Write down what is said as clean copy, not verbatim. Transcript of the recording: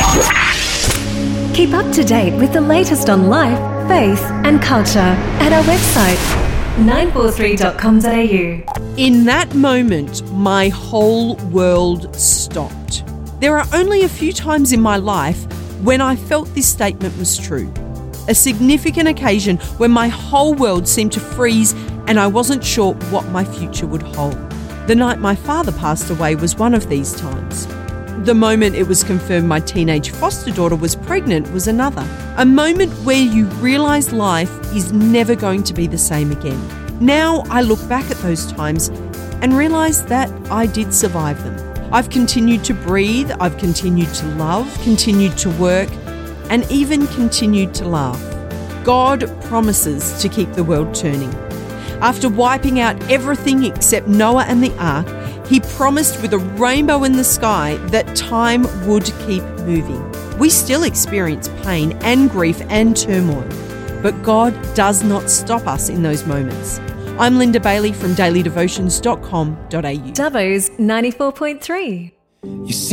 Keep up to date with the latest on life, faith and culture at our website 943.com.au. In that moment, my whole world stopped. There are only a few times in my life when I felt this statement was true. A significant occasion when my whole world seemed to freeze and I wasn't sure what my future would hold. The night my father passed away was one of these times. The moment it was confirmed my teenage foster daughter was pregnant was another. A moment where you realise life is never going to be the same again. Now I look back at those times and realise that I did survive them. I've continued to breathe, I've continued to love, continued to work, and even continued to laugh. God promises to keep the world turning. After wiping out everything except Noah and the ark, He promised with a rainbow in the sky that time would keep moving. We still experience pain and grief and turmoil, but God does not stop us in those moments. I'm Linda Bailey from dailydevotions.com.au. Dubbo's 94.3. You see